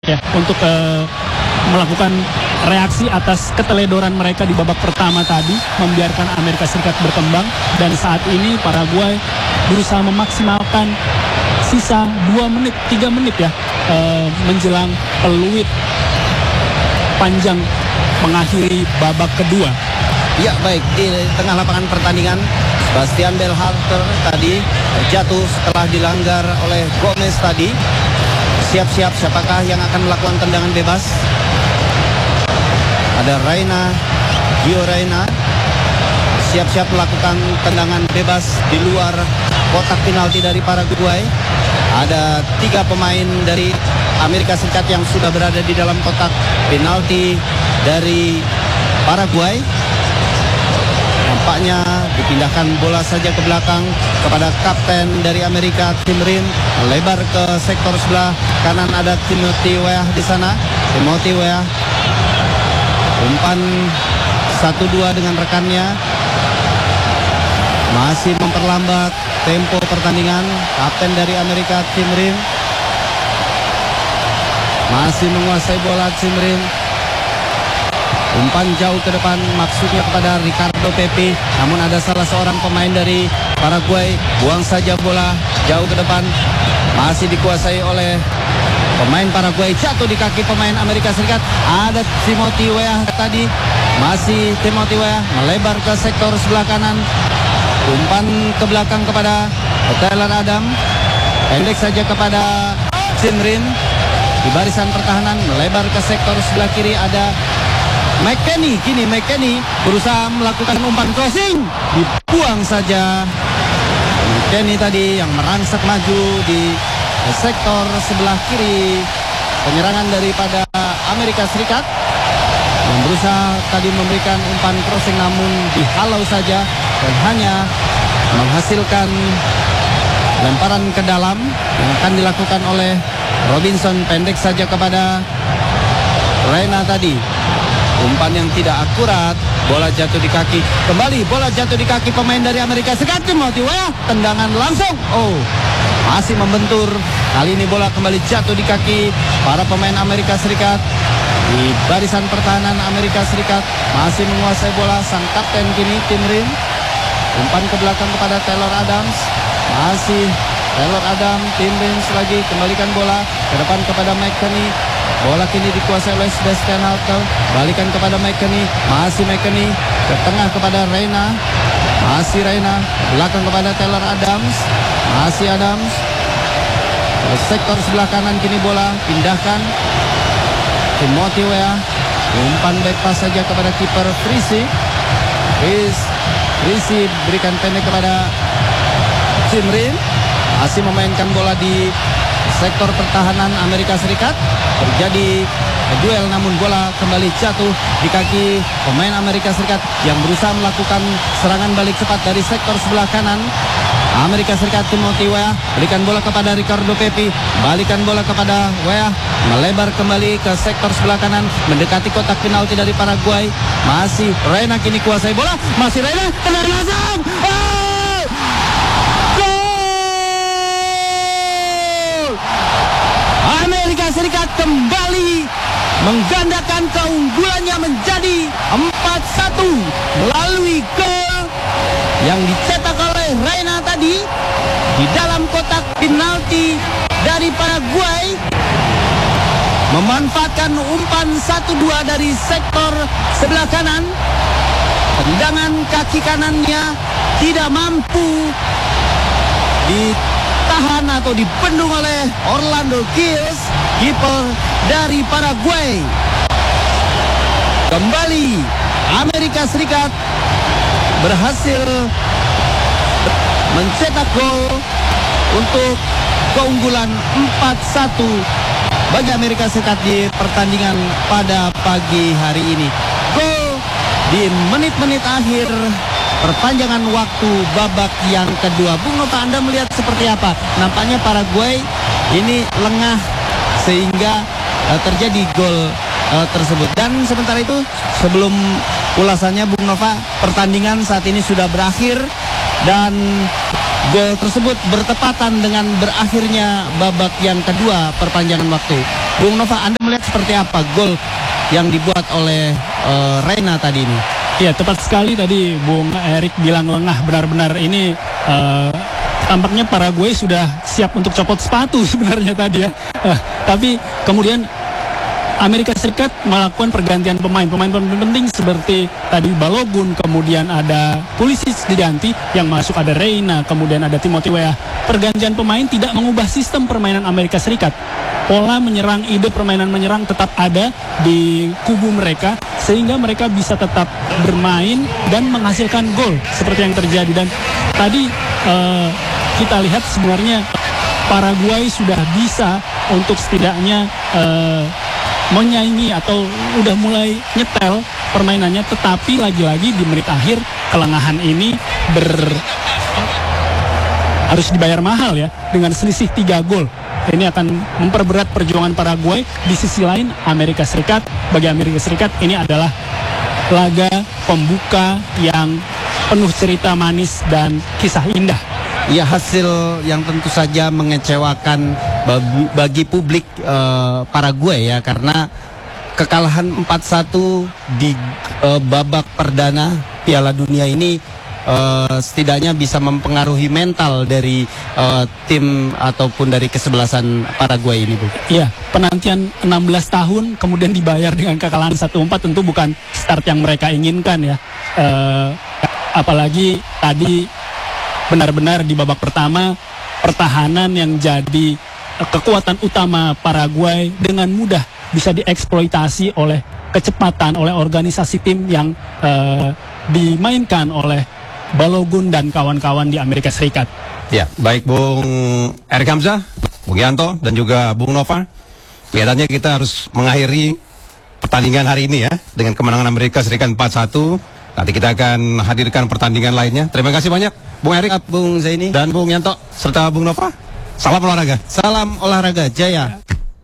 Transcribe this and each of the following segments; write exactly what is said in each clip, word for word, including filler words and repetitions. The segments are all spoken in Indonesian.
ya untuk uh, melakukan reaksi atas keteledoran mereka di babak pertama tadi, membiarkan Amerika Serikat berkembang, dan saat ini Paraguay berusaha memaksimalkan sisa dua menit, tiga menit ya uh, menjelang peluit panjang mengakhiri babak kedua. Ya, baik, di tengah lapangan pertandingan Bastian Berhalter tadi jatuh setelah dilanggar oleh Gomez tadi. Siap-siap siapakah yang akan melakukan tendangan bebas? Ada Reina, Gio Reina. Siap-siap melakukan tendangan bebas di luar kotak penalti dari Paraguay. Ada tiga pemain dari Amerika Serikat yang sudah berada di dalam kotak penalti dari Paraguay. Nampaknya dipindahkan bola saja ke belakang kepada kapten dari Amerika, Tim Rim, lebar ke sektor sebelah kanan. Ada Timothy Weah di sana. Timothy Weah umpan satu dua dengan rekannya, masih memperlambat tempo pertandingan. Kapten dari Amerika, Tim Rim, masih menguasai bola. Tim Rim umpan jauh ke depan, maksudnya kepada Ricardo Pepi, namun ada salah seorang pemain dari Paraguay buang saja bola jauh ke depan, masih dikuasai oleh pemain Paraguay, jatuh di kaki pemain Amerika Serikat. Ada Timothy Weah tadi, masih Timothy Weah melebar ke sektor sebelah kanan, umpan ke belakang kepada Tyler Adam, pendek saja kepada Tim Rim di barisan pertahanan, melebar ke sektor sebelah kiri. Ada McKennie, kini McKennie berusaha melakukan umpan crossing, dibuang saja. McKennie tadi yang merangsek maju di sektor sebelah kiri penyerangan daripada Amerika Serikat, yang berusaha tadi memberikan umpan crossing namun dihalau saja dan hanya menghasilkan lemparan ke dalam yang akan dilakukan oleh Robinson, pendek saja kepada Reina tadi. Umpan yang tidak akurat, bola jatuh di kaki. Kembali bola jatuh di kaki pemain dari Amerika Serikat, Timothy Weah, tendangan langsung. Oh, masih membentur. Kali ini bola kembali jatuh di kaki para pemain Amerika Serikat. Di barisan pertahanan Amerika Serikat masih menguasai bola sang kapten kini, Tim Rim. Umpan ke belakang kepada Taylor Adams. Masih Taylor Adams, Tim Rim lagi, kembalikan bola ke depan kepada McKennie. Bola kini dikuasai oleh Sebastian Halter. Balikan kepada McKennie. Masih McKennie ke tengah kepada Reina. Masih Reina. Belakang kepada Taylor Adams. Masih Adams. Ke sektor sebelah kanan kini bola pindahkan. Timothy Weah. Umpan back pass saja kepada kiper Frisi. Frisi berikan pendek kepada Tim Rim. Masih memainkan bola di sektor pertahanan Amerika Serikat. Terjadi duel namun bola kembali jatuh di kaki pemain Amerika Serikat yang berusaha melakukan serangan balik cepat dari sektor sebelah kanan Amerika Serikat. Timothy Weah berikan bola kepada Ricardo Pepi, balikan bola kepada Weah, melebar kembali ke sektor sebelah kanan mendekati kotak penalti dari Paraguay. Masih Reina kini kuasai bola, masih Reina, tendangan langsung. Oh! Amerika Serikat kembali menggandakan keunggulannya menjadi empat satu melalui gol yang dicetak oleh Reina tadi di dalam kotak penalti dari Paraguay, memanfaatkan umpan satu dua dari sektor sebelah kanan. Tendangan kaki kanannya tidak mampu ditahan atau dibendung oleh Orlando Gilles, kiper dari Paraguay. Kembali Amerika Serikat berhasil mencetak gol untuk keunggulan empat satu bagi Amerika Serikat di pertandingan pada pagi hari ini. Gol di menit-menit akhir perpanjangan waktu babak yang kedua. Bung Nova, Anda melihat seperti apa? Nampaknya Paraguay ini lengah sehingga uh, terjadi gol uh, tersebut. Dan sementara itu sebelum ulasannya Bung Nova, pertandingan saat ini sudah berakhir dan gol tersebut bertepatan dengan berakhirnya babak yang kedua perpanjangan waktu. Bung Nova, Anda melihat seperti apa gol yang dibuat oleh uh, Reina tadi ini? Ya, tepat sekali tadi Bung Erik bilang lengah, benar-benar ini uh, tampaknya Paraguay sudah siap untuk copot sepatu sebenarnya tadi ya. Uh, tapi kemudian Amerika Serikat melakukan pergantian pemain. Pemain-pemain penting seperti tadi Balogun, kemudian ada Pulisic diganti, yang masuk ada Reina, kemudian ada Timothy Weah. Pergantian pemain tidak mengubah sistem permainan Amerika Serikat. Pola menyerang, ide permainan menyerang tetap ada di kubu mereka, sehingga mereka bisa tetap bermain dan menghasilkan gol seperti yang terjadi. Dan tadi uh, kita lihat sebenarnya Paraguay sudah bisa untuk setidaknya uh, menyaingi atau udah mulai nyetel permainannya, tetapi lagi-lagi di menit akhir kelengahan ini ber harus dibayar mahal ya, dengan selisih tiga gol. Ini akan memperberat perjuangan Paraguay. Di sisi lain Amerika Serikat, bagi Amerika Serikat ini adalah laga pembuka yang penuh cerita manis dan kisah indah. Ya, hasil yang tentu saja mengecewakan bagi, bagi publik uh, Paraguay ya, karena kekalahan empat satu di uh, babak perdana Piala Dunia ini uh, setidaknya bisa mempengaruhi mental dari uh, tim ataupun dari kesebelasan Paraguay ini, Bu. Iya, penantian enam belas tahun kemudian dibayar dengan kekalahan satu empat tentu bukan start yang mereka inginkan ya. Uh, apalagi tadi benar-benar di babak pertama pertahanan yang jadi kekuatan utama Paraguay dengan mudah bisa dieksploitasi oleh kecepatan, oleh organisasi tim yang uh, dimainkan oleh Balogun dan kawan-kawan di Amerika Serikat. Ya, baik Bung Erik Hamzah, Bung Yanto, dan juga Bung Nova. Kelihatannya kita harus mengakhiri pertandingan hari ini ya dengan kemenangan Amerika Serikat empat satu. Nanti kita akan hadirkan pertandingan lainnya. Terima kasih banyak Bung Erik, Bung Zaini, dan Bung Yanto, serta Bung Nova. Salam olahraga. Salam olahraga jaya.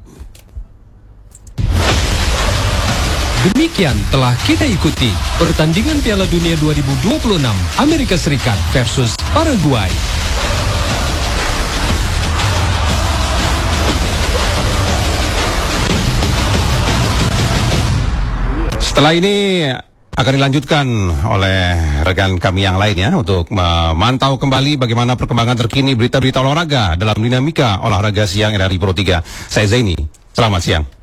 Demikian telah kita ikuti pertandingan Piala Dunia dua ribu dua puluh enam Amerika Serikat versus Paraguay. Setelah ini akan dilanjutkan oleh rekan kami yang lainnya untuk memantau kembali bagaimana perkembangan terkini berita-berita olahraga dalam dinamika olahraga siang R R I Pro tiga. Saya Zaini, selamat siang.